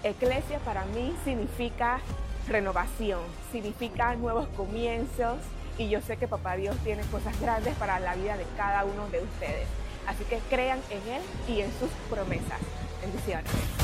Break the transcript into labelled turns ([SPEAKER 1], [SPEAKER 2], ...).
[SPEAKER 1] Eclesia para mí significa renovación, significa nuevos comienzos, y yo sé que Papá Dios tiene cosas grandes para la vida de cada uno de ustedes. Así que crean en Él y en sus promesas. Bendiciones.